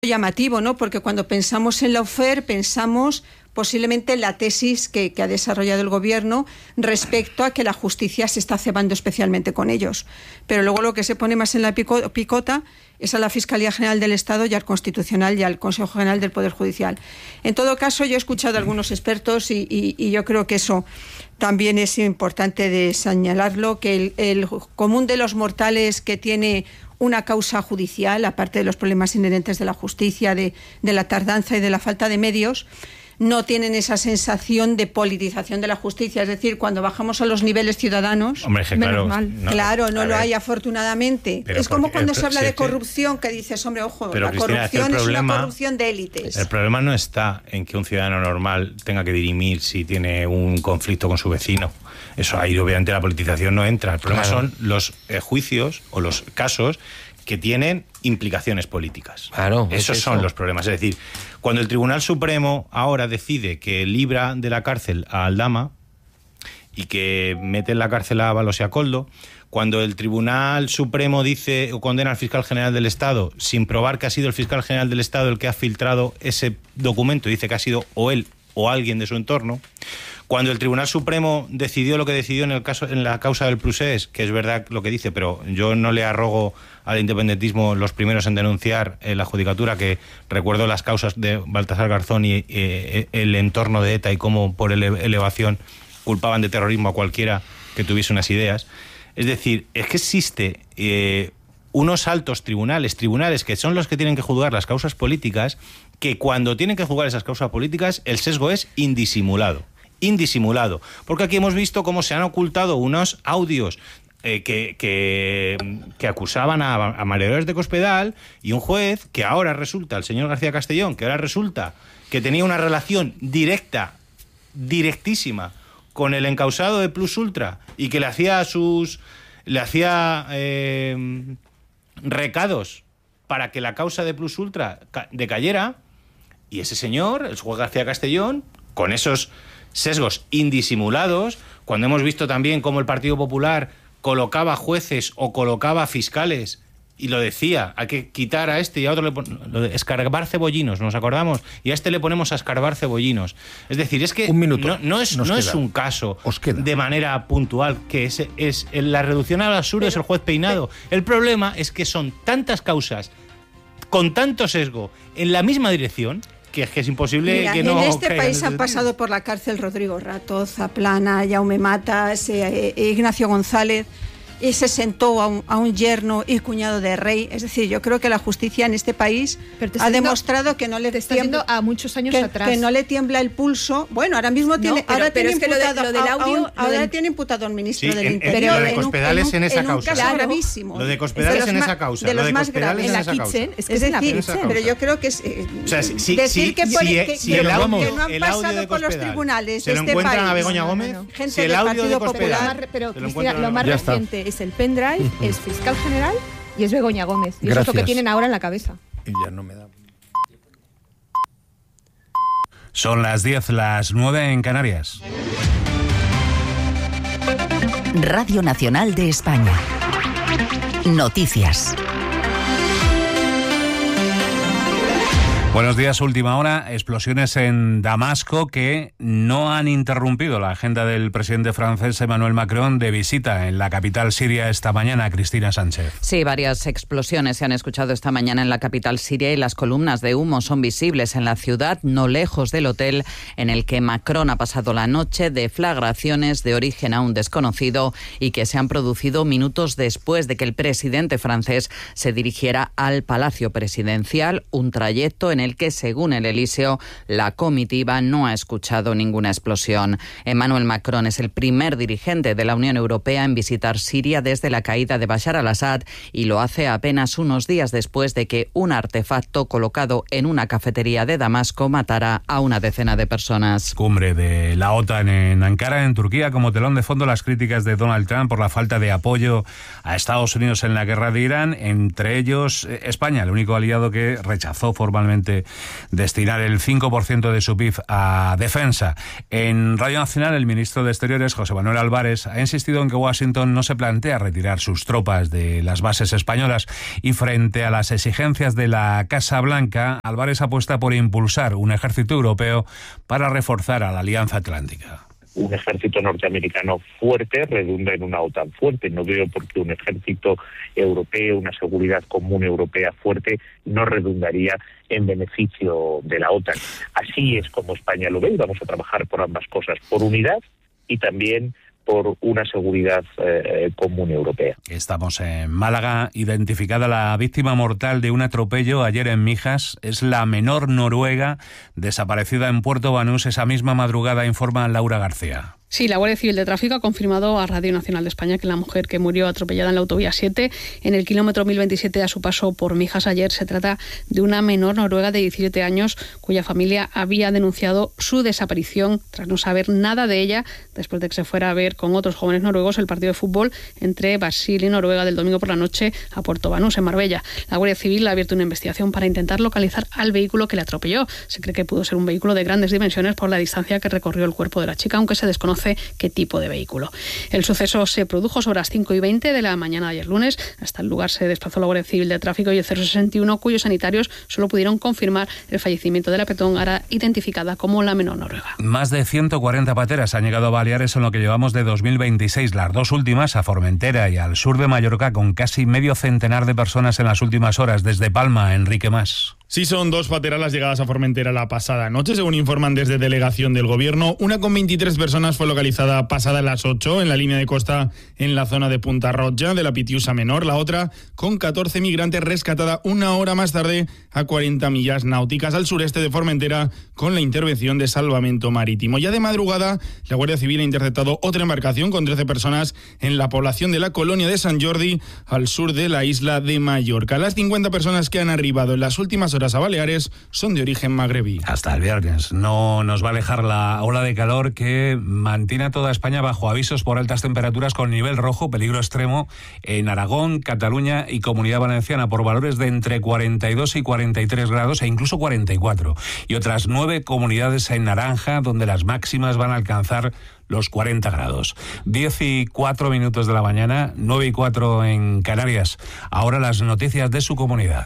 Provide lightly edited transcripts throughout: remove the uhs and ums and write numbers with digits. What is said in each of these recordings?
llamativo, ¿no? Porque cuando pensamos en lawfare, pensamos posiblemente en la tesis que ha desarrollado el gobierno respecto a que la justicia se está cebando especialmente con ellos. Pero luego lo que se pone más en la picota es a la Fiscalía General del Estado y al Constitucional y al Consejo General del Poder Judicial. En todo caso, yo he escuchado a algunos expertos y yo creo que eso también es importante de señalarlo, que el común de los mortales que tiene una causa judicial, aparte de los problemas inherentes de la justicia, de la tardanza y de la falta de medios, no tienen esa sensación de politización de la justicia. Es decir, cuando bajamos a los niveles ciudadanos, hombre, menos mal. No lo hay, afortunadamente. Es como cuando se habla de corrupción, que dices, hombre, ojo, pero, la Cristina, corrupción es una corrupción de élites. El problema no está en que un ciudadano normal tenga que dirimir si tiene un conflicto con su vecino. Eso ahí obviamente la politización no entra. El problema son los juicios o los casos que tienen implicaciones políticas. Claro, esos son los problemas. Es decir, cuando el Tribunal Supremo ahora decide que libra de la cárcel a Aldama y que mete en la cárcel a Ábalos y a Koldo, cuando el Tribunal Supremo dice o condena al Fiscal General del Estado sin probar que ha sido el Fiscal General del Estado el que ha filtrado ese documento, dice que ha sido o él o alguien de su entorno, cuando el Tribunal Supremo decidió lo que decidió en la causa del Prusés, que es verdad lo que dice, pero yo no le arrogo al independentismo los primeros en denunciar la judicatura, que recuerdo las causas de Baltasar Garzón y el entorno de ETA y cómo por elevación culpaban de terrorismo a cualquiera que tuviese unas ideas. Es decir, es que existe unos altos tribunales que son los que tienen que juzgar las causas políticas, que cuando tienen que juzgar esas causas políticas el sesgo es indisimulado, porque aquí hemos visto cómo se han ocultado unos audios que acusaban a mareadores de Cospedal, y un juez que ahora resulta, el señor García Castellón, que ahora resulta que tenía una relación directísima con el encausado de Plus Ultra y que le hacía recados para que la causa de Plus Ultra decayera, y ese señor, el juez García Castellón, con esos sesgos indisimulados, cuando hemos visto también cómo el Partido Popular colocaba jueces o colocaba fiscales y lo decía, hay que quitar a este y a otro, lo de escarbar cebollinos, ¿nos acordamos? Y a este le ponemos a escarbar cebollinos. Es decir, es que no es un caso de manera puntual, que es la reducción al absurdo, es el juez Peinado. El problema es que son tantas causas con tanto sesgo en la misma dirección que es imposible. Mira, que no. En este país han pasado por la cárcel Rodrigo Rato, Zaplana, Jaume Matas, Ignacio González, y se sentó a un yerno y cuñado de rey. Es decir, yo creo que la justicia en este país ha demostrado que no le tiembla a muchos años atrás. Que no le tiembla el pulso. Bueno, ahora mismo tiene, ahora tiene imputado al ministro del Interior. Lo de Cospedal es en esa causa. Caso gravísimo. Lo de Cospedal es en esa causa. De los más graves. En la Kitchen. Es decir, pero yo creo que es decir que no han pasado por los tribunales de este país. ¿Se lo encuentran a Begoña Gómez? Gente del Partido Popular. Pero Cristina, lo más reciente es el pendrive, es Fiscal General y es Begoña Gómez. Y eso es lo que tienen ahora en la cabeza. Y ya no me da. Son las 10, las 9 en Canarias. Radio Nacional de España. Noticias. Buenos días, última hora. Explosiones en Damasco que no han interrumpido la agenda del presidente francés Emmanuel Macron de visita en la capital siria esta mañana. Cristina Sánchez. Sí, varias explosiones se han escuchado esta mañana en la capital siria y las columnas de humo son visibles en la ciudad, no lejos del hotel en el que Macron ha pasado la noche. Deflagraciones de origen aún desconocido y que se han producido minutos después de que el presidente francés se dirigiera al Palacio Presidencial, un trayecto en el que, según el Elíseo, la comitiva no ha escuchado ninguna explosión. Emmanuel Macron es el primer dirigente de la Unión Europea en visitar Siria desde la caída de Bashar al-Assad y lo hace apenas unos días después de que un artefacto colocado en una cafetería de Damasco matara a una decena de personas. Cumbre de la OTAN en Ankara, en Turquía, como telón de fondo las críticas de Donald Trump por la falta de apoyo a Estados Unidos en la guerra de Irán, entre ellos España, el único aliado que rechazó formalmente promete destinar el 5% de su PIB a defensa. En Radio Nacional, el ministro de Exteriores, José Manuel Álvarez, ha insistido en que Washington no se plantea retirar sus tropas de las bases españolas, y frente a las exigencias de la Casa Blanca, Álvarez apuesta por impulsar un ejército europeo para reforzar a la Alianza Atlántica. Un ejército norteamericano fuerte redunda en una OTAN fuerte. No veo por qué un ejército europeo, una seguridad común europea fuerte, no redundaría en beneficio de la OTAN. Así es como España lo ve, y vamos a trabajar por ambas cosas, por unidad y también por una seguridad común europea. Estamos en Málaga. Identificada la víctima mortal de un atropello ayer en Mijas. Es la menor noruega desaparecida en Puerto Banús esa misma madrugada, informa Laura García. Sí, la Guardia Civil de Tráfico ha confirmado a Radio Nacional de España que la mujer que murió atropellada en la autovía 7 en el kilómetro 1027 a su paso por Mijas ayer se trata de una menor noruega de 17 años cuya familia había denunciado su desaparición tras no saber nada de ella después de que se fuera a ver con otros jóvenes noruegos el partido de fútbol entre Brasil y Noruega del domingo por la noche a Puerto Banús, en Marbella. La Guardia Civil ha abierto una investigación para intentar localizar al vehículo que le atropelló. Se cree que pudo ser un vehículo de grandes dimensiones por la distancia que recorrió el cuerpo de la chica, aunque se desconoce qué tipo de vehículo. El suceso se produjo sobre las 5:20 de la mañana de ayer lunes. Hasta el lugar se desplazó la Guardia Civil de Tráfico y el 061, cuyos sanitarios solo pudieron confirmar el fallecimiento de la peatón, ahora identificada como la menor noruega. Más de 140 pateras han llegado a Baleares en lo que llevamos de 2026, las dos últimas a Formentera y al sur de Mallorca, con casi medio centenar de personas en las últimas horas. Desde Palma, Enrique Mas. Sí, son dos pateras las llegadas a Formentera la pasada noche, según informan desde delegación del Gobierno. Una con 23 personas fue localizada pasada las 8 en la línea de costa en la zona de Punta Roja de la Pitiusa Menor. La otra con 14 migrantes rescatada una hora más tarde a 40 millas náuticas al sureste de Formentera con la intervención de salvamento marítimo. Ya de madrugada, la Guardia Civil ha interceptado otra embarcación con 13 personas en la población de la colonia de Sant Jordi, al sur de la isla de Mallorca. Las 50 personas que han arribado en las últimas horas a Baleares son de origen magrebí. Hasta el viernes. No nos va a alejar la ola de calor que mantiene a toda España bajo avisos por altas temperaturas con nivel rojo, peligro extremo, en Aragón, Cataluña y Comunidad Valenciana, por valores de entre 42 y 43 grados e incluso 44. Y otras 9 comunidades en naranja, donde las máximas van a alcanzar los 40 grados. 10:04 de la mañana, 9:04 en Canarias. Ahora las noticias de su comunidad.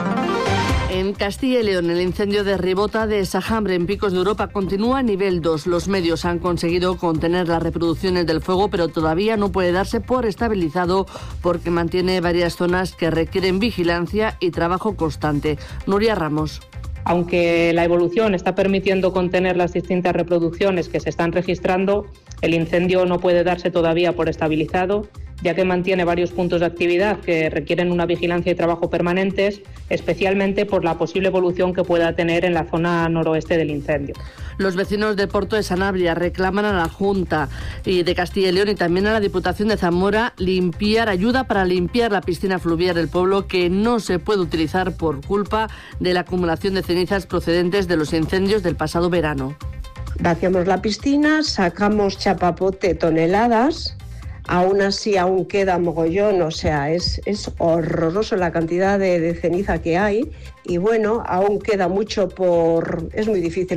En Castilla y León, el incendio de Ribota de Sajambre, en Picos de Europa, continúa a nivel 2. Los medios han conseguido contener las reproducciones del fuego, pero todavía no puede darse por estabilizado porque mantiene varias zonas que requieren vigilancia y trabajo constante. Nuria Ramos. Aunque la evolución está permitiendo contener las distintas reproducciones que se están registrando, el incendio no puede darse todavía por estabilizado, ya que mantiene varios puntos de actividad que requieren una vigilancia y trabajo permanentes, especialmente por la posible evolución que pueda tener en la zona noroeste del incendio. Los vecinos de Porto de Sanabria reclaman a la Junta de Castilla y León y también a la Diputación de Zamora ayuda para limpiar la piscina fluvial del pueblo, que no se puede utilizar por culpa de la acumulación de cenizas procedentes de los incendios del pasado verano. Vaciamos la piscina, sacamos chapapote toneladas. Aún así, aún queda mogollón, o sea, es horroroso la cantidad de ceniza que hay. Y bueno, aún queda mucho es muy difícil,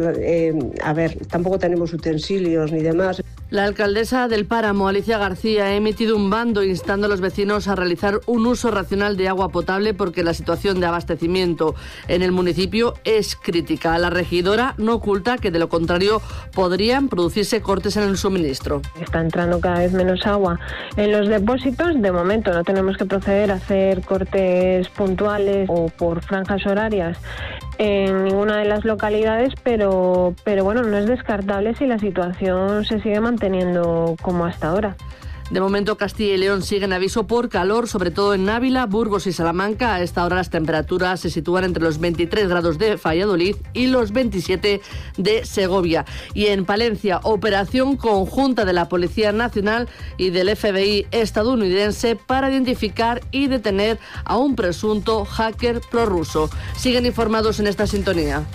tampoco tenemos utensilios ni demás. La alcaldesa del Páramo, Alicia García, ha emitido un bando instando a los vecinos a realizar un uso racional de agua potable porque la situación de abastecimiento en el municipio es crítica. La regidora no oculta que de lo contrario podrían producirse cortes en el suministro. Está entrando cada vez menos agua en los depósitos. De momento no tenemos que proceder a hacer cortes puntuales o por franjas horarias en ninguna de las localidades, pero bueno, no es descartable si la situación se sigue manteniendo como hasta ahora. De momento, Castilla y León sigue en aviso por calor, sobre todo en Ávila, Burgos y Salamanca. A esta hora las temperaturas se sitúan entre los 23 grados de Valladolid y los 27 de Segovia. Y en Palencia, operación conjunta de la Policía Nacional y del FBI estadounidense para identificar y detener a un presunto hacker prorruso. Siguen informados en esta sintonía.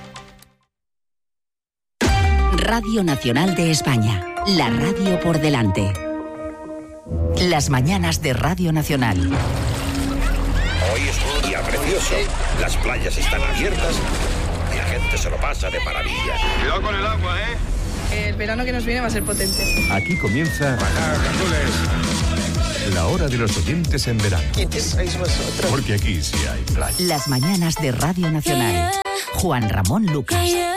Radio Nacional de España, la radio por delante. Las mañanas de Radio Nacional. Hoy es un día precioso. precioso. Las playas están abiertas y la gente se lo pasa de maravilla. Cuidado con el agua, ¿eh? El verano que nos viene va a ser potente. Aquí comienza la hora de los oyentes en verano. ¿Quiénes sois vosotros? Porque aquí sí hay playa. Las mañanas de Radio Nacional. Juan Ramón Lucas.